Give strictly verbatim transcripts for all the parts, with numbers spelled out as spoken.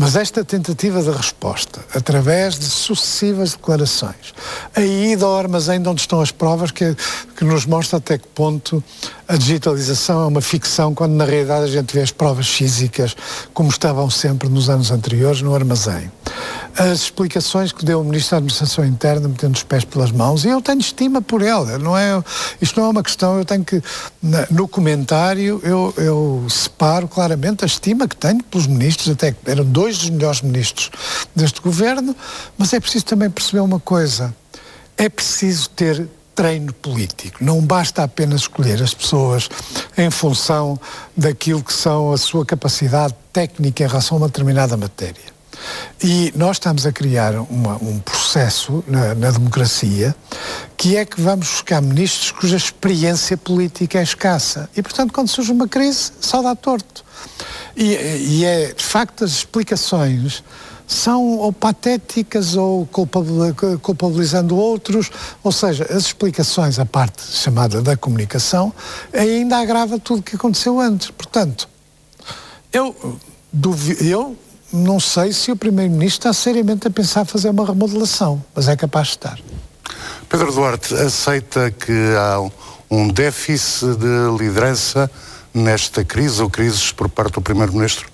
Mas esta tentativa de resposta, através de sucessivas declarações, a ida ao armazém de onde estão as provas, que, que nos mostra até que ponto a digitalização é uma ficção, quando na realidade a gente vê as provas físicas como estavam sempre nos anos anteriores no armazém. As explicações que deu o Ministro da Administração Interna, metendo os pés pelas mãos, e eu tenho estima por ele, não é, isto não é uma questão, eu tenho que, no comentário, eu, eu separo claramente a estima que tenho pelos ministros, até que eram dois dos melhores ministros deste governo, mas é preciso também perceber uma coisa, é preciso ter treino político, não basta apenas escolher as pessoas em função daquilo que são a sua capacidade técnica em relação a uma determinada matéria. E nós estamos a criar uma, um processo na, na democracia que é que vamos buscar ministros cuja experiência política é escassa. E, portanto, quando surge uma crise, só dá torto. E, e é, de facto, as explicações são ou patéticas ou culpabilizando outros, ou seja, as explicações, a parte chamada da comunicação, ainda agrava tudo o que aconteceu antes. Portanto, eu duvido... Eu, não sei se o Primeiro-Ministro está seriamente a pensar fazer uma remodelação, mas é capaz de estar. Pedro Duarte, aceita que há um déficit de liderança nesta crise ou crises por parte do Primeiro-Ministro?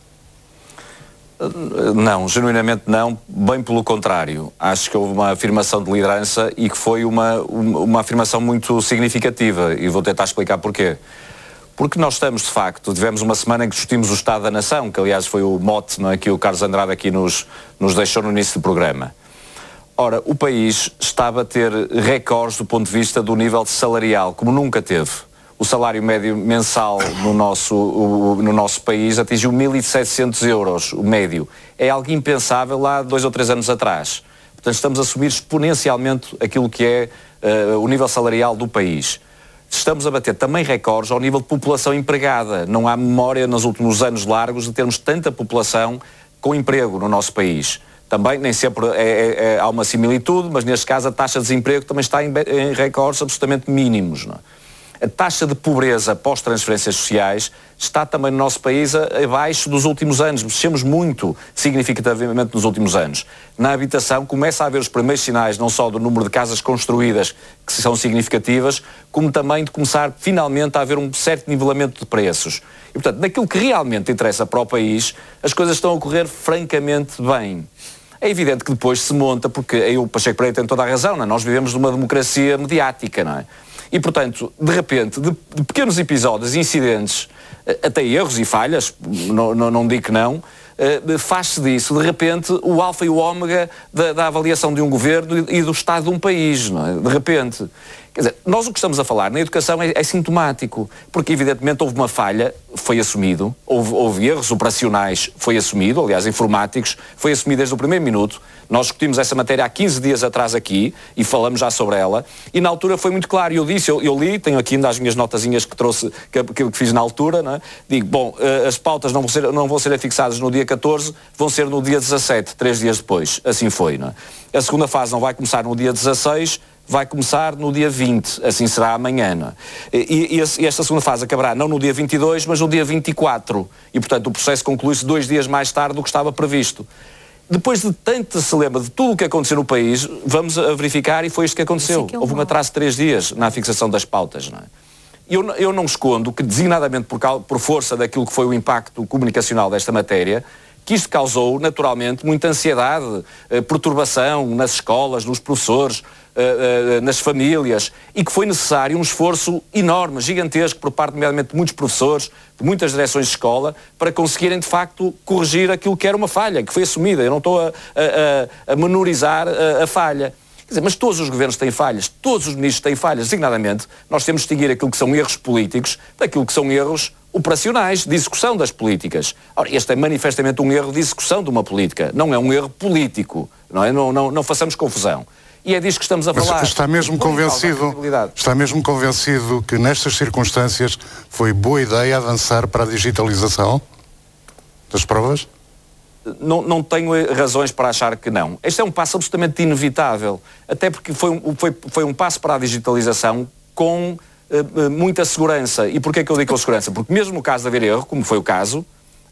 Não, genuinamente não, bem pelo contrário. Acho que houve uma afirmação de liderança e que foi uma, uma, uma afirmação muito significativa, e vou tentar explicar porquê. Porque nós estamos, de facto, tivemos uma semana em que discutimos o Estado da Nação, que aliás foi o mote, não é, que o Carlos Andrade aqui nos, nos deixou no início do programa. Ora, o país está a bater recordes do ponto de vista do nível salarial, como nunca teve. O salário médio mensal no nosso, o, no nosso país atingiu mil e setecentos euros, o médio. É algo impensável lá dois ou três anos atrás. Portanto, estamos a subir exponencialmente aquilo que é uh, o nível salarial do país. Estamos a bater também recordes ao nível de população empregada. Não há memória nos últimos anos largos de termos tanta população com emprego no nosso país. Também nem sempre é, é, é, há uma similitude, mas neste caso a taxa de desemprego também está em, em recordes absolutamente mínimos. Não é? A taxa de pobreza pós-transferências sociais está também no nosso país abaixo dos últimos anos. Mexemos muito significativamente nos últimos anos. Na habitação começa a haver os primeiros sinais não só do número de casas construídas que são significativas, como também de começar finalmente a haver um certo nivelamento de preços. E portanto, naquilo que realmente interessa para o país, as coisas estão a correr francamente bem. É evidente que depois se monta, porque aí o Pacheco Pereira tem toda a razão, não é? Nós vivemos numa democracia mediática, não é? E, portanto, de repente, de, de pequenos episódios, incidentes, até erros e falhas, não, não, não digo que não, uh, faz-se disso, de repente, o alfa e o ômega da, da avaliação de um governo e, e do estado de um país, não é? De repente. Quer dizer, nós o que estamos a falar na educação é, é sintomático, porque evidentemente houve uma falha, foi assumido, houve, houve erros operacionais, foi assumido, aliás, informáticos, foi assumido desde o primeiro minuto. Nós discutimos essa matéria há quinze dias atrás aqui e falamos já sobre ela, e na altura foi muito claro, e eu disse, eu, eu li, tenho aqui ainda as minhas notazinhas que trouxe, que, que, que fiz na altura, não é? Digo, bom, as pautas não vão, ser, não vão ser afixadas no dia catorze, vão ser no dia dezassete, três dias depois, assim foi, não é? A segunda fase não vai começar no dia dezasseis, vai começar no dia vinte, assim será amanhã. Não é? e, e, e esta segunda fase acabará não no dia vinte e dois, mas no dia vinte e quatro. E, portanto, o processo conclui-se dois dias mais tarde do que estava previsto. Depois de tanto se lembra de tudo o que aconteceu no país, vamos a verificar e foi isto que aconteceu. É Houve um atraso de três dias na fixação das pautas. Não é? eu, eu não escondo que, designadamente por, por força daquilo que foi o impacto comunicacional desta matéria, que isto causou, naturalmente, muita ansiedade, eh, perturbação nas escolas, nos professores, eh, eh, nas famílias, e que foi necessário um esforço enorme, gigantesco, por parte, nomeadamente, de muitos professores, de muitas direções de escola, para conseguirem, de facto, corrigir aquilo que era uma falha, que foi assumida. Eu não estou a, a, a menorizar a, a falha. Quer dizer, mas todos os governos têm falhas, todos os ministros têm falhas, designadamente, nós temos de distinguir aquilo que são erros políticos daquilo que são erros operacionais, de execução das políticas. Ora, este é manifestamente um erro de execução de uma política, não é um erro político, não é? Não, não, não façamos confusão. E é disso que estamos a falar. Mas está mesmo convencido, está mesmo convencido que nestas circunstâncias foi boa ideia avançar para a digitalização das provas? Não, não tenho razões para achar que não. Este é um passo absolutamente inevitável, até porque foi um, foi, foi um passo para a digitalização com uh, muita segurança. E porquê que eu digo com segurança? Porque mesmo no caso de haver erro, como foi o caso,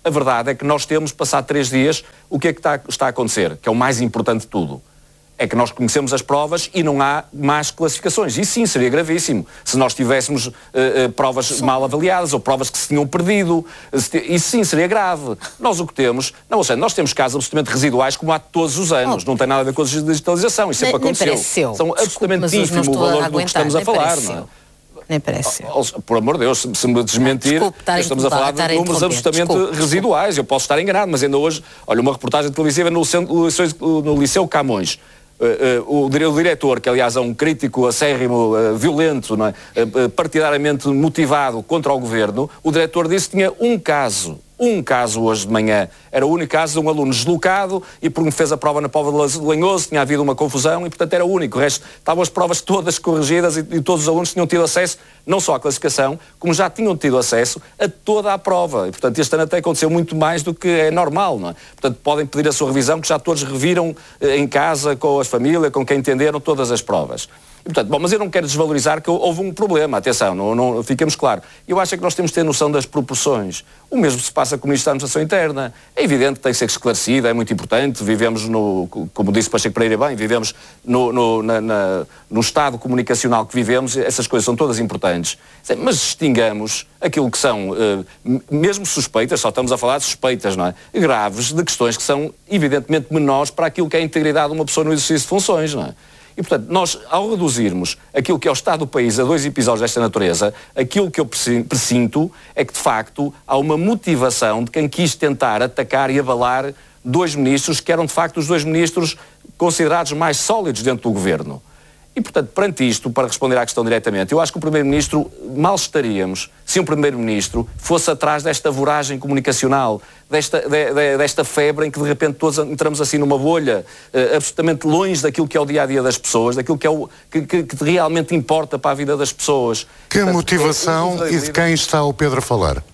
A verdade é que nós temos, passado três dias, o que é que está, está a acontecer? Que é o mais importante de tudo. É que nós conhecemos as provas e não há más classificações. Isso sim seria gravíssimo. Se nós tivéssemos uh, uh, provas sim. mal avaliadas ou provas que se tinham perdido, isso sim seria grave. Nós o que temos, não, ou seja, nós temos casos absolutamente residuais como há todos os anos. Oh. Não tem nada a ver com a digitalização. Isso sempre nem, aconteceu. Nem São absolutamente ínfimo o valor do que estamos a falar. Não é? Nem parece. Oh, oh, por amor de Deus, se, se me desmentir, Desculpe, estamos a falar de números absolutamente Desculpe. residuais. Eu posso estar enganado, mas ainda hoje, olha, uma reportagem televisiva no, no, Liceu, no Liceu Camões. Uh, uh, o, o diretor, que aliás é um crítico acérrimo, uh, violento, não é? uh, uh, partidariamente motivado contra o governo, o diretor disse que tinha um caso, um caso hoje de manhã. Era o único caso de um aluno deslocado e porque fez a prova na Póvoa de Lanhoso, tinha havido uma confusão e portanto era o único. O resto, estavam as provas todas corrigidas e, e todos os alunos tinham tido acesso não só à classificação, como já tinham tido acesso a toda a prova. E portanto este ano até aconteceu muito mais do que é normal, não é? Portanto podem pedir a sua revisão, que já todos reviram eh, em casa, com as famílias, com quem entenderam todas as provas. E, portanto, bom, mas eu não quero desvalorizar que houve um problema, atenção, não, não, fiquemos claros. Eu acho é que nós temos de ter noção das proporções. O mesmo se passa com o Ministro da Administração Interna. É evidente que tem que ser esclarecido, é muito importante. Vivemos, no, como disse Pacheco Pereira bem, vivemos no, no, na, na, no estado comunicacional que vivemos, essas coisas são todas importantes. Mas distingamos aquilo que são, uh, mesmo suspeitas, só estamos a falar de suspeitas, não é? Graves, de questões que são evidentemente menores para aquilo que é a integridade de uma pessoa no exercício de funções, não é? E, portanto, nós, ao reduzirmos aquilo que é o estado do país a dois episódios desta natureza, aquilo que eu presinto é que, de facto, há uma motivação de quem quis tentar atacar e abalar dois ministros que eram, de facto, os dois ministros considerados mais sólidos dentro do governo. E, portanto, perante isto, para responder à questão diretamente, eu acho que o Primeiro-Ministro, mal estaríamos se um Primeiro-Ministro fosse atrás desta voragem comunicacional, desta, de, de, desta febre em que de repente todos entramos assim numa bolha, uh, absolutamente longe daquilo que é o dia-a-dia das pessoas, daquilo que, é o, que, que, que realmente importa para a vida das pessoas. Que portanto, motivação é, é, é, e de quem está o Pedro a falar?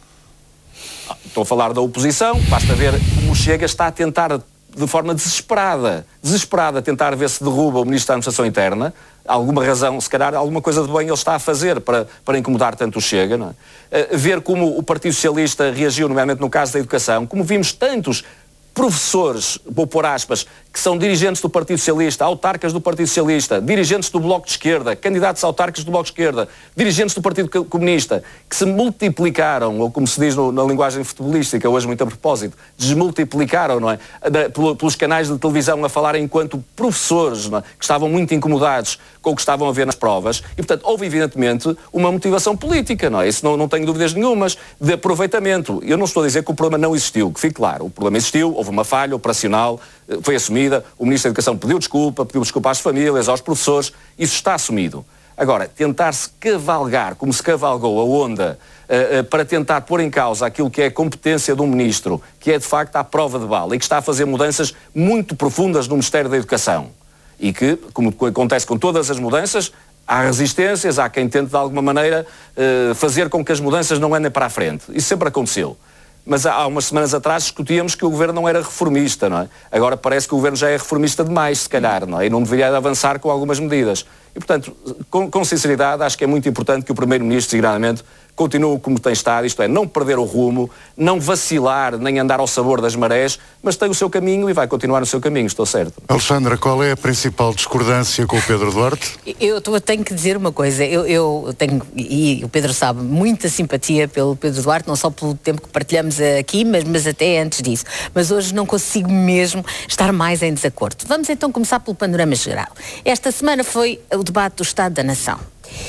Estou a falar da oposição, basta ver como o Chega está a tentar de forma desesperada, desesperada, tentar ver se derruba o Ministro da Administração Interna. Alguma razão, se calhar alguma coisa de bem ele está a fazer para, para incomodar tanto o Chega, não é? Uh, ver como o Partido Socialista reagiu, nomeadamente no caso da educação, como vimos tantos professores, vou pôr aspas, que são dirigentes do Partido Socialista, autarcas do Partido Socialista, dirigentes do Bloco de Esquerda, candidatos a autarcas do Bloco de Esquerda, dirigentes do Partido Comunista, que se multiplicaram, ou como se diz no, na linguagem futebolística, hoje muito a propósito, desmultiplicaram, não é? Da, pelos canais de televisão a falarem enquanto professores, não é? Que estavam muito incomodados com o que estavam a ver nas provas, e portanto houve evidentemente uma motivação política, não é? Isso não, não tenho dúvidas nenhumas, de aproveitamento. Eu não estou a dizer que o problema não existiu, que fique claro, o problema existiu, houve uma falha operacional, foi assumida, o Ministro da Educação pediu desculpa, pediu desculpa às famílias, aos professores, isso está assumido. Agora, tentar-se cavalgar, como se cavalgou a onda, uh, uh, para tentar pôr em causa aquilo que é a competência de um Ministro, que é de facto à prova de bala e que está a fazer mudanças muito profundas no Ministério da Educação. E que, como acontece com todas as mudanças, há resistências, há quem tente de alguma maneira uh, fazer com que as mudanças não andem para a frente. Isso sempre aconteceu. Mas há umas semanas atrás discutíamos que o Governo não era reformista, não é? Agora parece que o Governo já é reformista demais, se calhar, não é? E não deveria avançar com algumas medidas. E, portanto, com, com sinceridade, acho que é muito importante que o Primeiro-Ministro, designadamente, continue como tem estado, isto é, não perder o rumo, não vacilar, nem andar ao sabor das marés, mas tem o seu caminho e vai continuar no seu caminho, estou certo. Alexandra, qual é a principal discordância com o Pedro Duarte? Eu, eu tenho que dizer uma coisa, eu, eu tenho, e o Pedro sabe, muita simpatia pelo Pedro Duarte, não só pelo tempo que partilhamos aqui, mas, mas até antes disso. Mas hoje não consigo mesmo estar mais em desacordo. Vamos então começar pelo panorama geral. Esta semana foi o debate do Estado da Nação.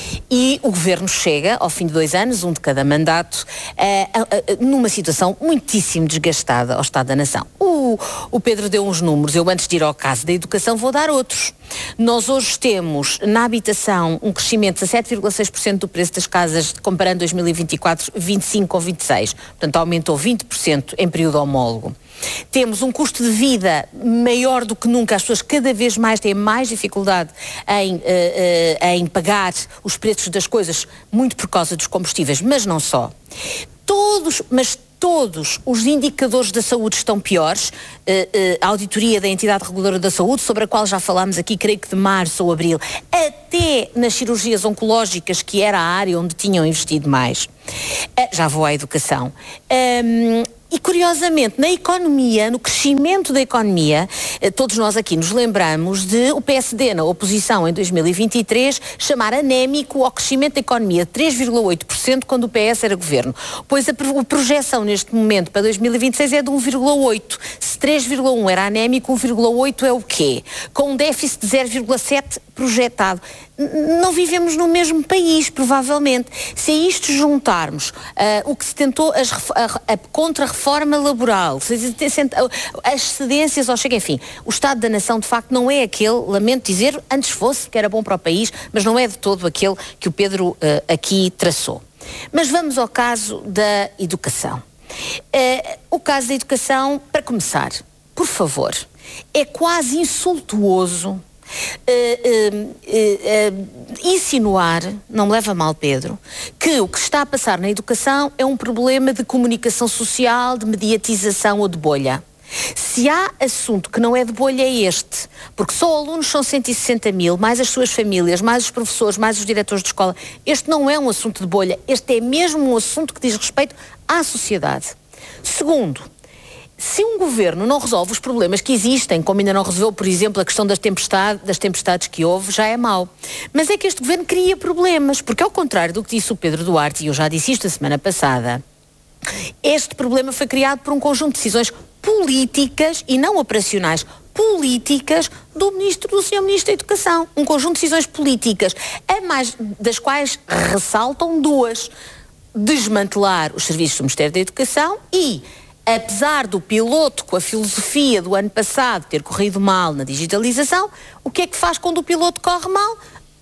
E o Governo chega, ao fim de dois anos, um de cada mandato, uh, uh, uh, numa situação muitíssimo desgastada ao Estado da Nação. O, o Pedro deu uns números, eu antes de ir ao caso da educação vou dar outros. Nós hoje temos na habitação um crescimento de sete vírgula seis por cento do preço das casas, comparando dois mil e vinte e quatro, vinte e cinco com vinte e seis. Portanto, aumentou vinte por cento em período homólogo. Temos um custo de vida maior do que nunca, as pessoas cada vez mais têm mais dificuldade em, uh, uh, em pagar os preços das coisas, muito por causa dos combustíveis, mas não só. Todos, mas todos os indicadores da saúde estão piores. Uh, uh, a auditoria da Entidade Reguladora da Saúde, sobre a qual já falámos aqui, creio que de março ou abril, até nas cirurgias oncológicas, que era a área onde tinham investido mais. Uh, já vou à educação. Um, E, curiosamente, na economia, no crescimento da economia, todos nós aqui nos lembramos de o P S D, na oposição, em dois mil e vinte e três, chamar anémico ao crescimento da economia de três vírgula oito por cento quando o P S era governo. Pois a projeção neste momento para dois mil e vinte e seis é de um vírgula oito. Se três vírgula um era anémico, um vírgula oito é o quê? Com um déficit de zero vírgula sete projetado. Não vivemos no mesmo país, provavelmente. Se a isto juntarmos uh, o que se tentou, as, a, a contra-reforma laboral, as cedências ao Chega, enfim, o Estado da Nação, de facto, não é aquele, lamento dizer, antes fosse, que era bom para o país, mas não é de todo aquele que o Pedro uh, aqui traçou. Mas vamos ao caso da educação. Uh, o caso da educação, para começar, por favor, é quase insultuoso Uh, uh, uh, uh, insinuar, não me leva a mal, Pedro, que o que está a passar na educação é um problema de comunicação social, de mediatização ou de bolha. Se há assunto que não é de bolha é este, porque só alunos são cento e sessenta mil, mais as suas famílias, mais os professores, mais os diretores de escola. Este não é um assunto de bolha, este é mesmo um assunto que diz respeito à sociedade. Segundo, se um governo não resolve os problemas que existem, como ainda não resolveu, por exemplo, a questão das, tempestade, das tempestades que houve, já é mau. Mas é que este governo cria problemas, porque ao contrário do que disse o Pedro Duarte, e eu já disse isto a semana passada, este problema foi criado por um conjunto de decisões políticas e não operacionais, políticas do ministro, do senhor Ministro da Educação. Um conjunto de decisões políticas, a mais das quais ressaltam duas: desmantelar os serviços do Ministério da Educação e, apesar do piloto com a filosofia do ano passado ter corrido mal na digitalização, o que é que faz quando o piloto corre mal?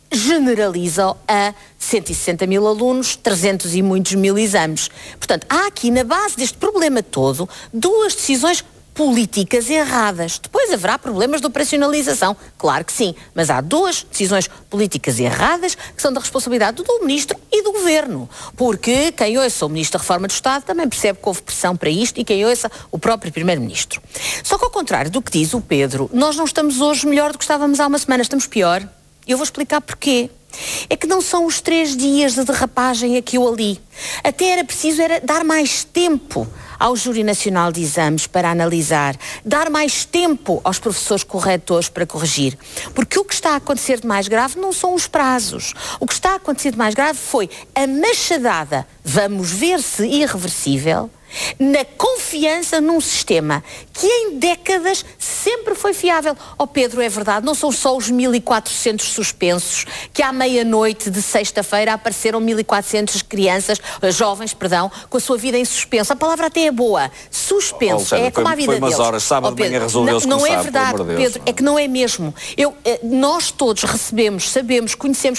Generaliza a cento e sessenta mil alunos, trezentos e muitos mil exames. Portanto, há aqui na base deste problema todo duas decisões políticas erradas. Depois haverá problemas de operacionalização, claro que sim, mas há duas decisões políticas erradas que são da responsabilidade do Ministro e do Governo, porque quem ouça o Ministro da Reforma do Estado também percebe que houve pressão para isto e quem ouça o próprio Primeiro-Ministro. Só que ao contrário do que diz o Pedro, nós não estamos hoje melhor do que estávamos há uma semana, estamos pior. E eu vou explicar porquê. É que não são os três dias de derrapagem aqui ou ali. Até era preciso era dar mais tempo ao Júri Nacional de Exames para analisar, dar mais tempo aos professores corretores para corrigir. Porque o que está a acontecer de mais grave não são os prazos. O que está a acontecer de mais grave foi a machadada, vamos ver se irreversível, na confiança num sistema que em décadas sempre foi fiável. Oh Pedro, é verdade, não são só os mil e quatrocentos suspensos, que à meia-noite de sexta-feira apareceram mil e quatrocentas crianças, jovens, perdão, com a sua vida em suspenso. A palavra até é boa, suspenso, oh, é como foi, a vida foi umas deles. horas, sábado oh, Pedro, de manhã resolveu-se não, não começar, é verdade, Deus, Pedro, é que não é mesmo. Eu, nós todos recebemos, sabemos, conhecemos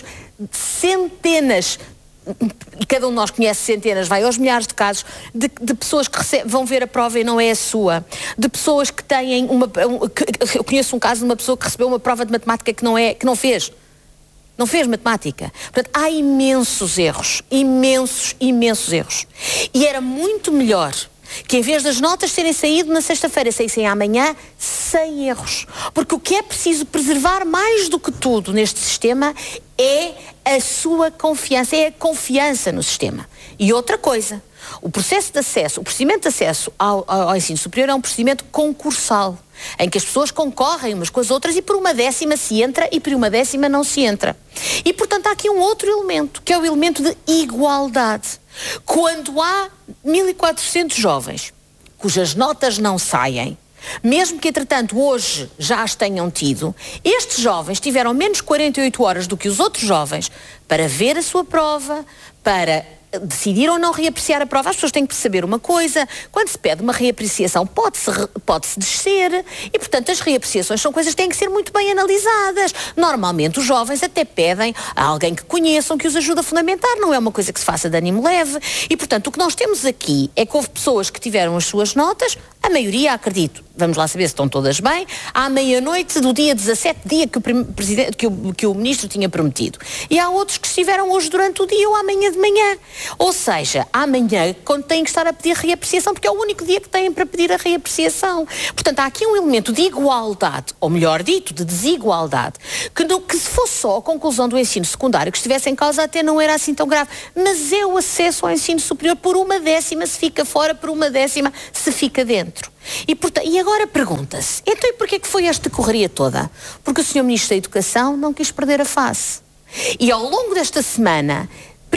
centenas, e cada um de nós conhece centenas, vai aos milhares de casos, de, de pessoas que recebem, vão ver a prova e não é a sua. De pessoas que têm uma... Que, eu conheço um caso de uma pessoa que recebeu uma prova de matemática que não, é, que não fez. Não fez matemática. Portanto, há imensos erros. Imensos, imensos erros. E era muito melhor que em vez das notas terem saído na sexta-feira, saíssem amanhã sem erros. Porque o que é preciso preservar mais do que tudo neste sistema é a sua confiança, é a confiança no sistema. E outra coisa, o processo de acesso, o procedimento de acesso ao, ao, ao ensino superior é um procedimento concursal, em que as pessoas concorrem umas com as outras e por uma décima se entra e por uma décima não se entra. E, portanto, há aqui um outro elemento, que é o elemento de igualdade. Quando há mil e quatrocentos jovens cujas notas não saem, mesmo que, entretanto, hoje já as tenham tido, estes jovens tiveram menos quarenta e oito horas do que os outros jovens para ver a sua prova, para decidir ou não reapreciar a prova. As pessoas têm que saber uma coisa: quando se pede uma reapreciação pode-se pode-se descer e, portanto, as reapreciações são coisas que têm que ser muito bem analisadas. Normalmente os jovens até pedem a alguém que conheçam, que os ajude a fundamentar, não é uma coisa que se faça de ânimo leve. E, portanto, o que nós temos aqui é que houve pessoas que tiveram as suas notas, a maioria, acredito, vamos lá saber se estão todas bem, à meia-noite do dia dezassete, dia que o, presidente, que, o, que o ministro tinha prometido. E há outros que estiveram hoje durante o dia ou amanhã de manhã. Ou seja, amanhã, quando têm que estar a pedir reapreciação, porque é o único dia que têm para pedir a reapreciação. Portanto, há aqui um elemento de igualdade, ou melhor dito, de desigualdade, que, não, que se fosse só a conclusão do ensino secundário que estivesse em causa até não era assim tão grave. Mas é o acesso ao ensino superior, por uma décima se fica fora, por uma décima se fica dentro. E, portanto, e agora pergunta-se, então e porquê que foi esta correria toda? Porque o senhor Ministro da Educação não quis perder a face. E ao longo desta semana,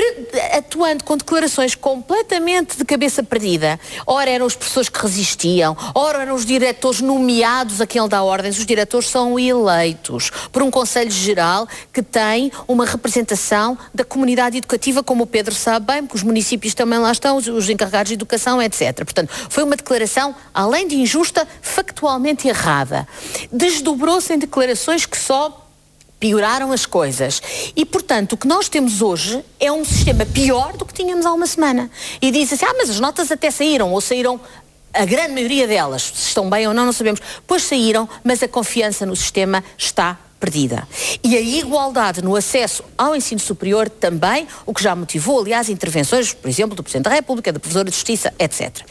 atuando com declarações completamente de cabeça perdida, ora eram os professores que resistiam, ora eram os diretores nomeados a quem ele dá ordens. Os diretores são eleitos por um Conselho Geral que tem uma representação da comunidade educativa, como o Pedro sabe bem, porque os municípios também lá estão, os, os encarregados de educação, etcétera. Portanto, foi uma declaração, além de injusta, factualmente errada. Desdobrou-se em declarações que só pioraram as coisas. E, portanto, o que nós temos hoje é um sistema pior do que tínhamos há uma semana. E diz assim, ah, mas as notas até saíram, ou saíram a grande maioria delas, se estão bem ou não, não sabemos. Pois saíram, mas a confiança no sistema está perdida. E a igualdade no acesso ao ensino superior também, o que já motivou, aliás, intervenções, por exemplo, do Presidente da República, da Professora de Justiça, etcétera.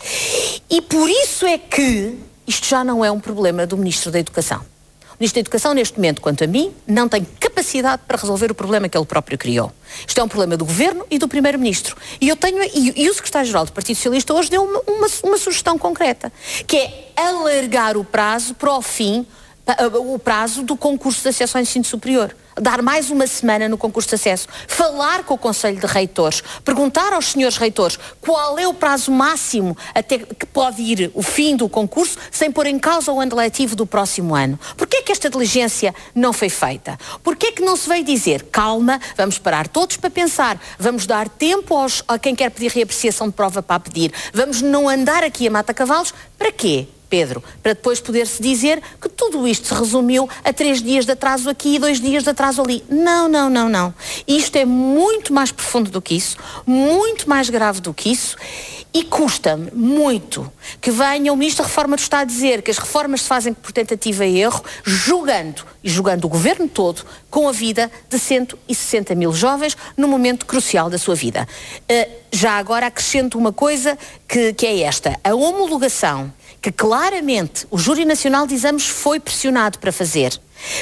E por isso é que isto já não é um problema do Ministro da Educação. O Ministro da Educação, neste momento, quanto a mim, não tem capacidade para resolver o problema que ele próprio criou. Isto é um problema do Governo e do Primeiro-Ministro. E eu tenho, e, e o Secretário-Geral do Partido Socialista hoje deu uma, uma, uma sugestão concreta, que é alargar o prazo para o fim, o prazo do concurso de acesso ao ensino superior. Dar mais uma semana no concurso de acesso, falar com o Conselho de Reitores, perguntar aos senhores reitores qual é o prazo máximo até que pode ir o fim do concurso sem pôr em causa o ano letivo do próximo ano. Porquê é que esta diligência não foi feita? Porquê é que não se veio dizer, calma, vamos parar todos para pensar, vamos dar tempo aos, a quem quer pedir reapreciação de prova para pedir, vamos não andar aqui a mata-cavalos, para quê? Pedro, para depois poder-se dizer que tudo isto se resumiu a três dias de atraso aqui e dois dias de atraso ali. Não, não, não, não. Isto é muito mais profundo do que isso, muito mais grave do que isso, e custa-me muito que venha o Ministro da Reforma do Estado dizer que as reformas se fazem por tentativa e erro, julgando, e julgando o Governo todo, com a vida de cento e sessenta mil jovens no momento crucial da sua vida. Uh, já agora acrescento uma coisa que, que é esta. A homologação que claramente o Júri Nacional de Exames foi pressionado para fazer,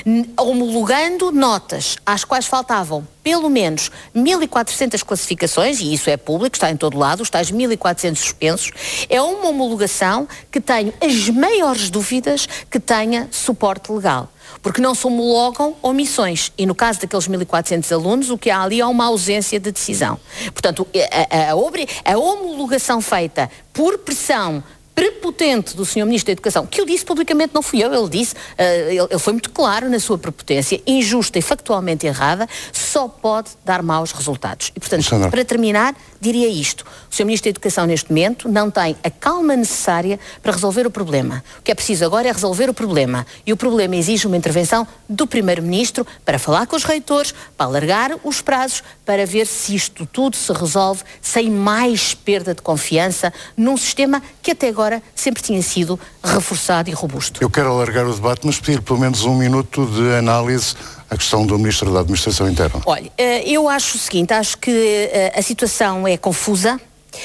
homologando notas às quais faltavam pelo menos mil e quatrocentas classificações, e isso é público, está em todo lado, os tais mil e quatrocentos suspensos, é uma homologação que tenho as maiores dúvidas que tenha suporte legal. Porque não se homologam omissões. E no caso daqueles mil e quatrocentos alunos, o que há ali é uma ausência de decisão. Portanto, a, a, a, a homologação feita por pressão prepotente do senhor Ministro da Educação, que eu disse publicamente, não fui eu, ele disse, uh, ele, ele foi muito claro na sua prepotência, injusta e factualmente errada, só pode dar maus resultados. E, portanto, Sandra, para terminar, diria isto. O senhor Ministro da Educação, neste momento, não tem a calma necessária para resolver o problema. O que é preciso agora é resolver o problema. E o problema exige uma intervenção do Primeiro-Ministro para falar com os reitores, para alargar os prazos, para ver se isto tudo se resolve sem mais perda de confiança num sistema que até agora sempre tinha sido reforçado e robusto. Eu quero alargar o debate, mas pedir pelo menos um minuto de análise à questão do Ministro da Administração Interna. Olha, eu acho o seguinte, acho que a situação é confusa.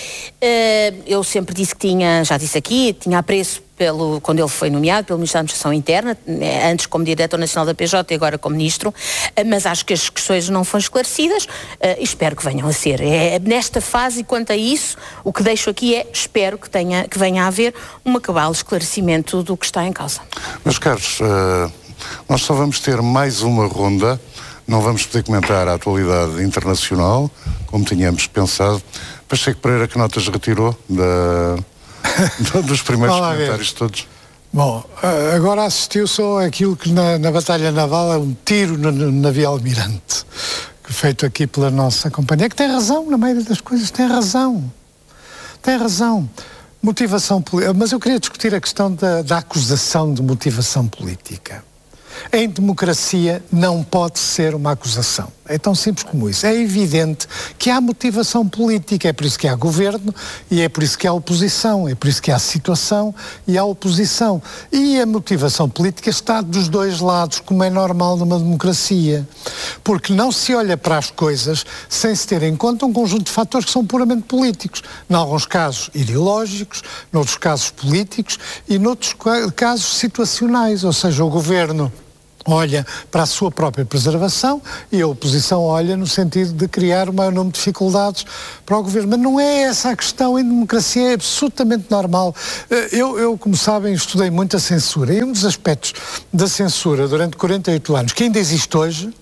Eu sempre disse que tinha, já disse aqui, tinha apreço pelo, quando ele foi nomeado pelo Ministro da Administração Interna, antes como Diretor Nacional da P J e agora como Ministro, mas acho que as questões não foram esclarecidas e espero que venham a ser. É, nesta fase, quanto a isso, o que deixo aqui é, espero que, tenha, que venha a haver um cabal esclarecimento do que está em causa. Meus caros, uh, nós só vamos ter mais uma ronda, não vamos poder comentar a atualidade internacional, como tínhamos pensado. Pacheco Pereira, que notas retirou da, dos primeiros comentários ver. todos? Bom, agora assistiu só aquilo que na, na Batalha Naval é um tiro no, no navio Almirante, feito aqui pela nossa companhia, que tem razão, na maioria das coisas, tem razão. Tem razão. Motivação política. Mas eu queria discutir a questão da, da acusação de motivação política. Em democracia não pode ser uma acusação. É tão simples como isso. É evidente que há motivação política, é por isso que há governo e é por isso que há oposição, é por isso que há situação e há oposição. E a motivação política está dos dois lados, como é normal numa democracia. Porque não se olha para as coisas sem se ter em conta um conjunto de fatores que são puramente políticos. Em alguns casos ideológicos, noutros casos políticos e noutros casos situacionais, ou seja, o governo olha para a sua própria preservação e a oposição olha no sentido de criar o maior número de dificuldades para o governo. Mas não é essa a questão. Em democracia é absolutamente normal. Eu, eu, como sabem, estudei muito a censura e um dos aspectos da censura durante quarenta e oito anos, que ainda existe hoje,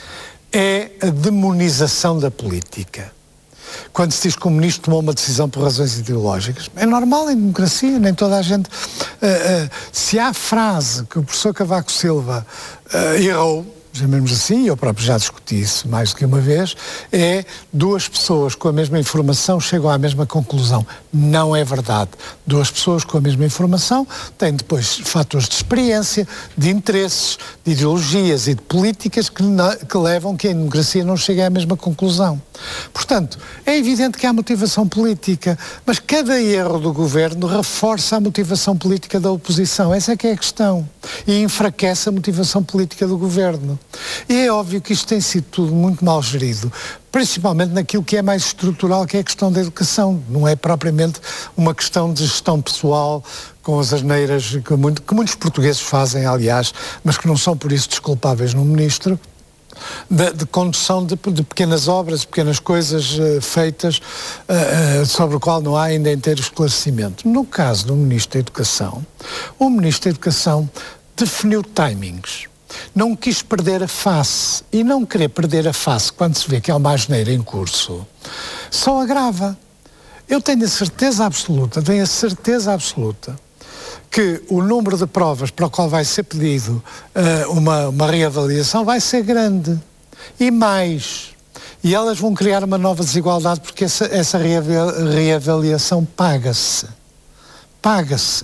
é a demonização da política. Quando se diz que o ministro tomou uma decisão por razões ideológicas, é normal em democracia, nem toda a gente... Uh, uh, se há frase que o professor Cavaco Silva uh, errou, chamemos assim, eu próprio já discuti isso mais do que uma vez, é duas pessoas com a mesma informação chegam à mesma conclusão. Não é verdade. Duas pessoas com a mesma informação têm depois fatores de experiência, de interesses, de ideologias e de políticas que, na, que levam que a democracia não chegue à mesma conclusão. Portanto, é evidente que há motivação política, mas cada erro do governo reforça a motivação política da oposição. Essa é que é a questão. E enfraquece a motivação política do governo. E é óbvio que isto tem sido tudo muito mal gerido, principalmente naquilo que é mais estrutural, que é a questão da educação. Não é propriamente uma questão de gestão pessoal, com as asneiras que, muito, que muitos portugueses fazem, aliás, mas que não são por isso desculpáveis no ministro, de, de condução de, de pequenas obras, pequenas coisas uh, feitas, uh, uh, sobre o qual não há ainda inteiro esclarecimento. No caso do Ministro da Educação, o Ministro da Educação definiu timings. Não quis perder a face, e não querer perder a face quando se vê que há uma asneira em curso, só agrava. Eu tenho a certeza absoluta, tenho a certeza absoluta que o número de provas para o qual vai ser pedido uh, uma, uma reavaliação vai ser grande. E mais, e elas vão criar uma nova desigualdade porque essa, essa reavaliação paga-se. Paga-se.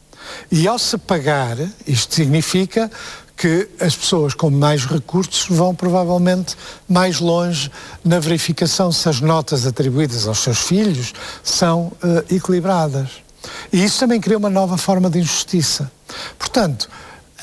E ao se pagar, isto significa que as pessoas com mais recursos vão provavelmente mais longe na verificação se as notas atribuídas aos seus filhos são uh, equilibradas. E isso também cria uma nova forma de injustiça. Portanto,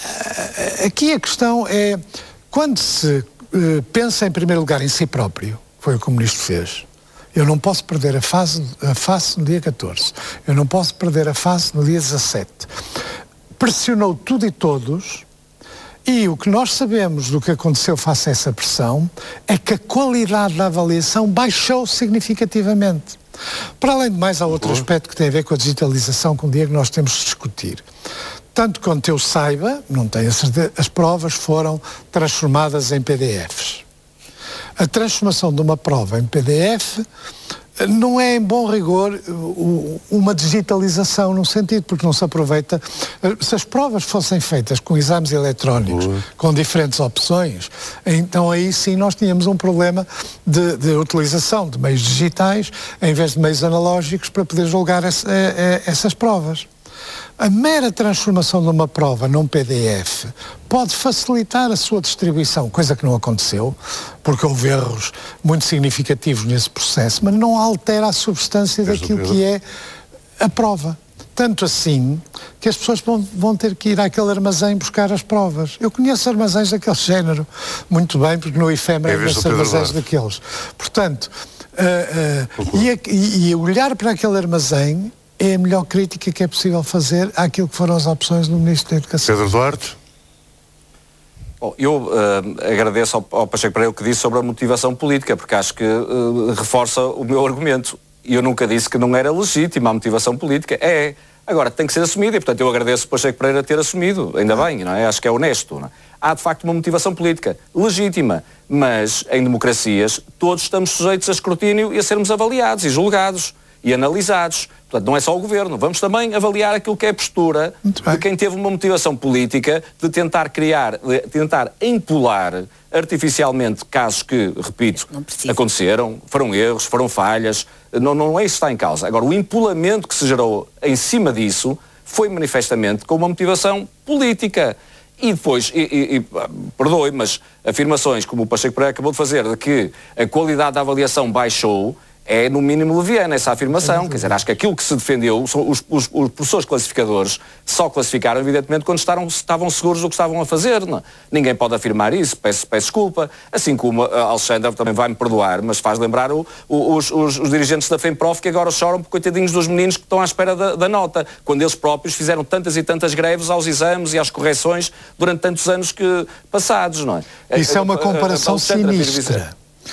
uh, aqui a questão é, quando se uh, pensa em primeiro lugar em si próprio, foi o que o Ministro fez, eu não posso perder a face, a face no dia catorze, eu não posso perder a face no dia dezassete. Pressionou tudo e todos. E o que nós sabemos do que aconteceu face a essa pressão é que a qualidade da avaliação baixou significativamente. Para além de mais, há outro aspecto que tem a ver com a digitalização, com o dia que nós temos de discutir. Tanto quanto eu saiba, não tenho a certeza, as provas foram transformadas em P D Fs. A transformação de uma prova em P D F não é, em bom rigor, uma digitalização no sentido, porque não se aproveita. Se as provas fossem feitas com exames eletrónicos, Boa. com diferentes opções, então aí sim nós tínhamos um problema de, de utilização de meios digitais em vez de meios analógicos para poder julgar essa, essas provas. A mera transformação de uma prova num P D F pode facilitar a sua distribuição, coisa que não aconteceu, porque houve erros muito significativos nesse processo, mas não altera a substância daquilo que é a prova. Tanto assim que as pessoas vão, vão ter que ir àquele armazém buscar as provas. Eu conheço armazéns daquele género muito bem, porque no efêmero é conheço armazéns daqueles. Portanto, uh, uh, e, a, e, e olhar para aquele armazém é a melhor crítica que é possível fazer àquilo que foram as opções do Ministro da Educação. Pedro Duarte? Bom, eu uh, agradeço ao, ao Pacheco Pereira o que disse sobre a motivação política, porque acho que uh, reforça o meu argumento. E eu nunca disse que não era legítima a motivação política. É. Agora, tem que ser assumida e, portanto, eu agradeço o Pacheco Pereira ter assumido. Ainda bem, não é? Acho que é honesto. Não é? Há, de facto, uma motivação política legítima, mas em democracias todos estamos sujeitos a escrutínio e a sermos avaliados e julgados e analisados. Portanto, não é só o Governo. Vamos também avaliar aquilo que é a postura de quem teve uma motivação política de tentar criar, de tentar empolar artificialmente casos que, repito, aconteceram, foram erros, foram falhas. Não, não é isso que está em causa. Agora, o empolamento que se gerou em cima disso foi manifestamente com uma motivação política. E depois, e, e, e, perdoe, mas afirmações como o Pacheco Pereira acabou de fazer, de que a qualidade da avaliação baixou, é no mínimo leviana essa afirmação. É, quer dizer, acho que aquilo que se defendeu, os, os, os professores classificadores só classificaram, evidentemente, quando estavam, estavam seguros do que estavam a fazer. Não? Ninguém pode afirmar isso, peço, peço desculpa. Assim como a Alexandra também vai-me perdoar, mas faz lembrar o, o, os, os, os dirigentes da FEMPROF que agora choram por coitadinhos dos meninos que estão à espera da, da nota, quando eles próprios fizeram tantas e tantas greves aos exames e às correções durante tantos anos que, passados. Não é? Isso é uma comparação a, a, a sinistra.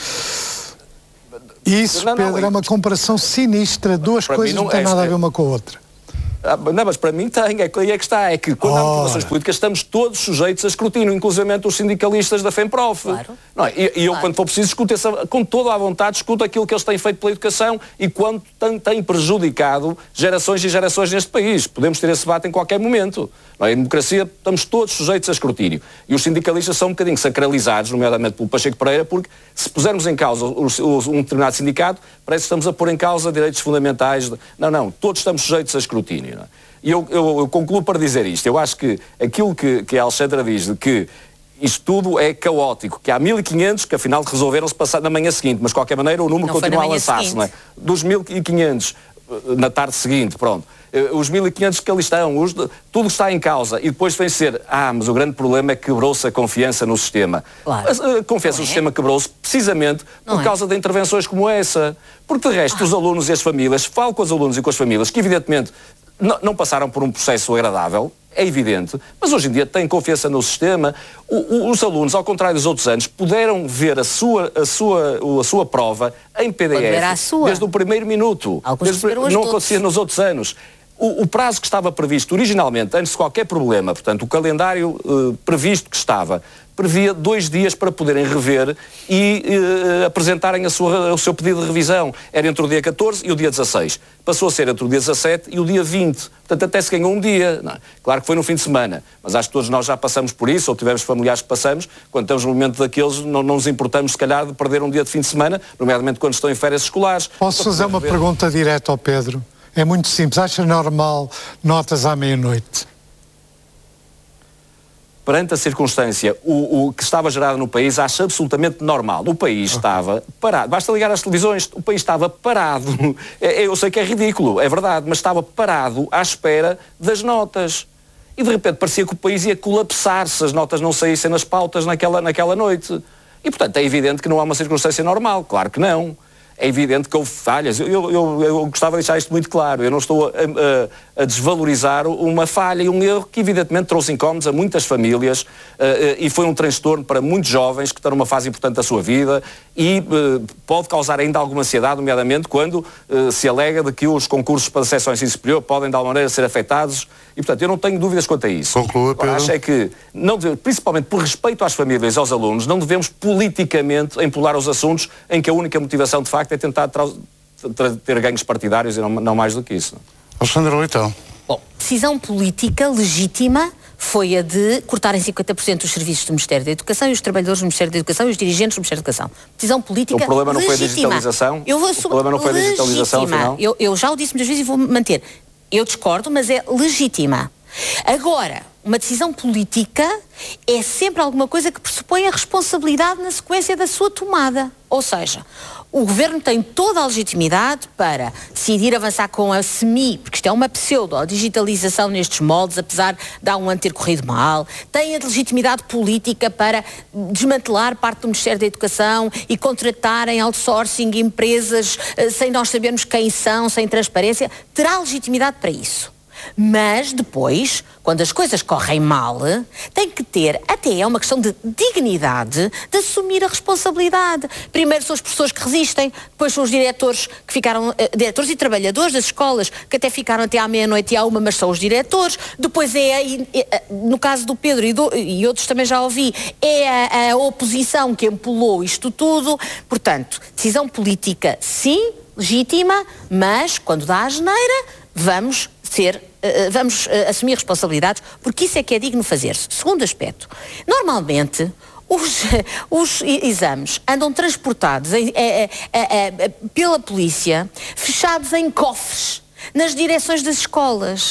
Isso, não, não, Pedro, é uma comparação sinistra. Duas coisas não, não têm é, nada a ver uma com a outra. Não, mas para mim tem, é que aí é que está, é que quando oh. há motivações políticas estamos todos sujeitos a escrutínio, inclusive os sindicalistas da FEMPROF. Claro. Não, e, e eu, claro. quando for preciso, discuto essa, com toda a vontade, discuto aquilo que eles têm feito pela educação e quanto tem, tem prejudicado gerações e gerações neste país. Podemos ter esse debate em qualquer momento. Não, em democracia estamos todos sujeitos a escrutínio. E os sindicalistas são um bocadinho sacralizados, nomeadamente pelo Pacheco Pereira, porque se pusermos em causa os, os, um determinado sindicato, parece que estamos a pôr em causa direitos fundamentais. De... Não, não, todos estamos sujeitos a escrutínio. Não? E eu, eu, eu concluo para dizer isto. Eu acho que aquilo que, que a Alexandra diz de que isto tudo é caótico, que há mil e quinhentos que afinal resolveram-se passar na manhã seguinte, mas de qualquer maneira o número não continua a lançar-se, não é? Dos mil e quinhentos na tarde seguinte, pronto. Os mil e quinhentos que ali estão, os, tudo está em causa. E depois vem ser, ah, mas o grande problema é que quebrou-se a confiança no sistema. Claro. A, a confiança no sistema quebrou-se precisamente por não causa é. de intervenções como essa. Porque de resto, ah. os alunos e as famílias, falo com os alunos e com as famílias, que evidentemente não, não passaram por um processo agradável, é evidente, mas hoje em dia têm confiança no sistema. O, o, os alunos, ao contrário dos outros anos, puderam ver a sua, a sua, a sua prova em P D F desde o primeiro minuto. Desde, não acontecia nos outros anos. O, o prazo que estava previsto originalmente, antes de qualquer problema, portanto, o calendário uh, previsto que estava, previa dois dias para poderem rever e uh, apresentarem a sua, o seu pedido de revisão. Era entre o dia catorze e o dia dezasseis. Passou a ser entre o dia dezassete e o dia vinte. Portanto, até se ganhou um dia. Não, claro que foi no fim de semana, mas acho que todos nós já passamos por isso, ou tivemos familiares que passamos. Quando estamos no momento daqueles, não, não nos importamos, se calhar, de perder um dia de fim de semana, nomeadamente quando estão em férias escolares. Posso fazer uma rever. pergunta direta ao Pedro? É muito simples. Acha normal notas à meia-noite? Perante a circunstância o, o que estava gerado no país, acho absolutamente normal. O país okay. estava parado. Basta ligar às televisões. O país estava parado. Eu sei que é ridículo, é verdade, mas estava parado à espera das notas. E de repente parecia que o país ia colapsar se as notas não saíssem nas pautas naquela, naquela noite. E portanto é evidente que não há uma circunstância normal. Claro que não. É evidente que houve falhas. Eu, eu, eu gostava de deixar isto muito claro. Eu não estou a, a, a desvalorizar uma falha e um erro que evidentemente trouxe incómodos a muitas famílias uh, uh, e foi um transtorno para muitos jovens que estão numa fase importante da sua vida e uh, pode causar ainda alguma ansiedade, nomeadamente quando uh, se alega de que os concursos para a seção ensino superior podem de alguma maneira ser afetados. E, portanto, eu não tenho dúvidas quanto a isso. Conclua, Pedro. Acho é que, não deve, principalmente por respeito às famílias e aos alunos, não devemos politicamente empolar os assuntos em que a única motivação, de facto, é tentar ter ganhos partidários e não, não mais do que isso. Alexandra Leitão. Bom, decisão política legítima foi a de cortarem cinquenta por cento dos serviços do Ministério da Educação e os trabalhadores do Ministério da Educação e os dirigentes do Ministério da Educação. Decisão política legítima. O problema não foi a digitalização? Eu vou o problema não foi a digitalização, afinal? Eu, eu já o disse muitas vezes e vou manter. Eu discordo, mas é legítima. Agora, uma decisão política é sempre alguma coisa que pressupõe a responsabilidade na sequência da sua tomada. Ou seja, o Governo tem toda a legitimidade para decidir avançar com a semi, porque isto é uma pseudo-digitalização nestes moldes, apesar de há um ano ter corrido mal. Tem a legitimidade política para desmantelar parte do Ministério da Educação e contratar em outsourcing empresas uh, sem nós sabermos quem são, sem transparência. Terá legitimidade para isso. Mas depois, quando as coisas correm mal, tem que ter, até é uma questão de dignidade, de assumir a responsabilidade. Primeiro são as pessoas que resistem, depois são os diretores que ficaram, uh, diretores e trabalhadores das escolas, que até ficaram até à meia-noite e à uma, mas são os diretores. Depois é, é no caso do Pedro e, do, e outros também já ouvi, é a, a oposição que empolou isto tudo. Portanto, decisão política sim, legítima, mas quando dá a asneira, vamos ser, uh, vamos uh, assumir responsabilidades, porque isso é que é digno fazer-se. Segundo aspecto, normalmente os, os exames andam transportados em, é, é, é, pela polícia, fechados em cofres, nas direções das escolas.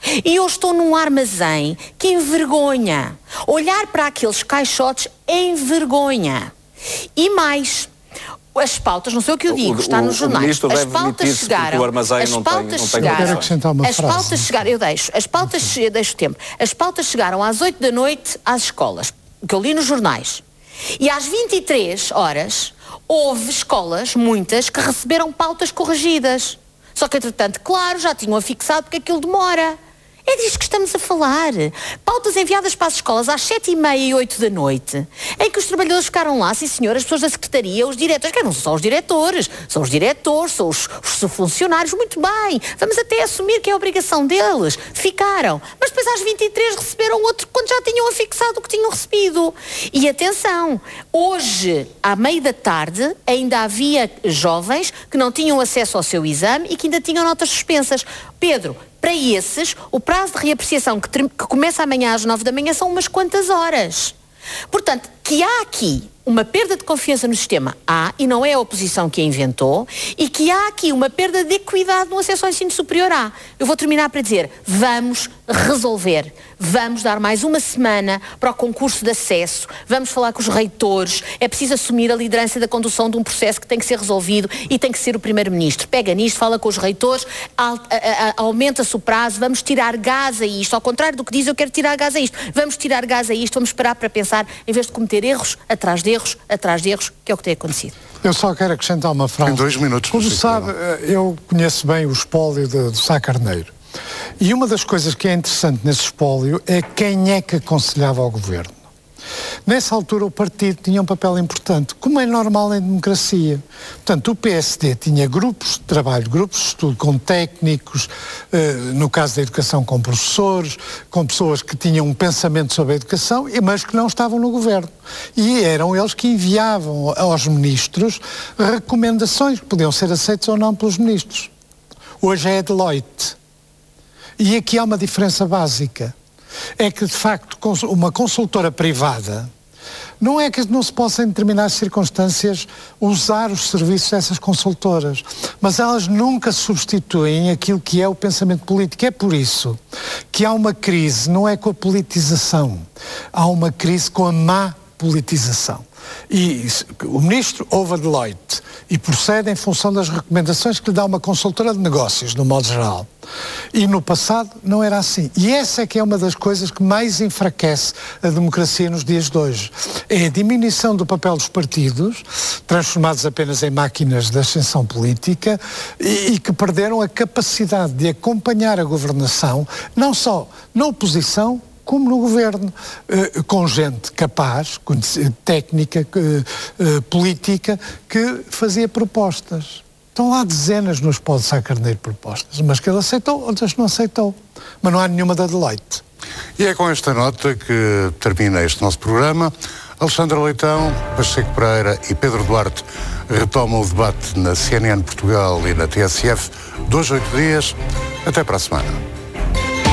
E eu estou num armazém que envergonha. Olhar para aqueles caixotes envergonha. E mais, as pautas, não sei o que eu digo, o, está nos jornais. O as pautas chegaram. O armazém as não pautas tem, não chegaram. tem quero acrescentar uma as frase. pautas chegaram, eu deixo. As pautas, eu deixo tempo. As pautas chegaram às oito da noite às escolas, que eu li nos jornais. E às vinte e três horas houve escolas, muitas, que receberam pautas corrigidas. Só que, entretanto, claro, já tinham afixado porque aquilo demora. É disso que estamos a falar. Pautas enviadas para as escolas às sete e meia e oito da noite, em que os trabalhadores ficaram lá, sim senhor, as pessoas da secretaria, os diretores, que não são só os diretores, são os diretores, são os, os funcionários, muito bem, vamos até assumir que é a obrigação deles, ficaram, mas depois às vinte e três receberam outro quando já tinham afixado o que tinham recebido. E atenção, hoje, à meia da tarde, ainda havia jovens que não tinham acesso ao seu exame e que ainda tinham notas suspensas. Pedro, para esses, o prazo de reapreciação que, que começa amanhã às nove da manhã são umas quantas horas. Portanto, que há aqui uma perda de confiança no sistema, há, e não é a oposição que a inventou, e que há aqui uma perda de equidade no acesso ao ensino superior, há. Eu vou terminar para dizer, vamos resolver, vamos dar mais uma semana para o concurso de acesso, vamos falar com os reitores, é preciso assumir a liderança da condução de um processo que tem que ser resolvido e tem que ser o primeiro-ministro. Pega nisto, fala com os reitores, aumenta-se o prazo, vamos tirar gás a isto, ao contrário do que diz, eu quero tirar gás a isto, vamos tirar gás a isto, vamos parar para pensar, em vez de cometer erros, atrás de erros, atrás de erros, que é o que tem acontecido. Eu só quero acrescentar uma frase. Em dois minutos. Como sabe, eu conheço bem o espólio de, de Sá Carneiro. E uma das coisas que é interessante nesse espólio é quem é que aconselhava ao governo. Nessa altura o partido tinha um papel importante, como é normal em democracia. Portanto, o P S D tinha grupos de trabalho, grupos de estudo com técnicos, eh, no caso da educação com professores, com pessoas que tinham um pensamento sobre a educação, mas que não estavam no governo. E eram eles que enviavam aos ministros recomendações que podiam ser aceitas ou não pelos ministros. Hoje é a Deloitte. E aqui há uma diferença básica. É que, de facto, uma consultora privada não é que não se possa, em determinadas circunstâncias, usar os serviços dessas consultoras, mas elas nunca substituem aquilo que é o pensamento político. É por isso que há uma crise, não é com a politização, há uma crise com a má politização. E o ministro ouve a Deloitte e procede em função das recomendações que lhe dá uma consultora de negócios, no modo geral. E no passado não era assim. E essa é que é uma das coisas que mais enfraquece a democracia nos dias de hoje. É a diminuição do papel dos partidos, transformados apenas em máquinas de ascensão política, e, e que perderam a capacidade de acompanhar a governação, não só na oposição, como no governo, eh, com gente capaz, técnica, eh, política, que fazia propostas. Estão lá dezenas nos pode Sá Carneiro propostas, mas que ele aceitou, outras não aceitou. Mas não há nenhuma da Deloitte. E é com esta nota que termina este nosso programa. Alexandra Leitão, Pacheco Pereira e Pedro Duarte retomam o debate na C N N Portugal e na T S F, dois, oito dias. Até para a semana.